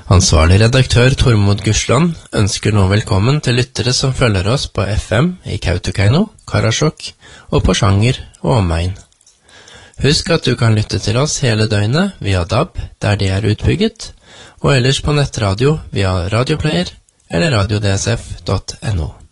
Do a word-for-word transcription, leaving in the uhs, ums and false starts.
Ansvarlig redaktør Tormod Gursland ønsker nå velkommen til lyttere som følger oss på F M i Kautokeino, Karasjok og på Sjanger og omegn. Husk at du kan lytte til oss hele døgnet via D A B, der de er utbygget, og ellers på nettradio via radioplayer eller radio d s f punktum n o.